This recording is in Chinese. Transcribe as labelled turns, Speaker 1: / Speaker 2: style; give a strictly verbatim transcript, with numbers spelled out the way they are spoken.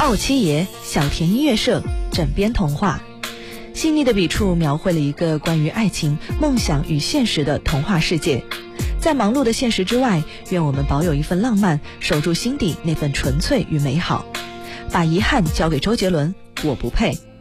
Speaker 1: 傲七爷小田音乐社枕边童话，细腻的笔触描绘了一个关于爱情、梦想与现实的童话世界。在忙碌的现实之外，愿我们保有一份浪漫，守住心底那份纯粹与美好。把遗憾交给周杰伦，我不配。